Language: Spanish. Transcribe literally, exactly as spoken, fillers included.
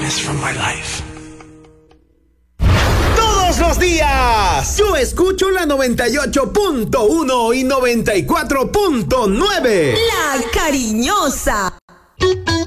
darkness from my life. Todos los días yo escucho la noventa y ocho punto uno y noventa y cuatro punto nueve. La Cariñosa.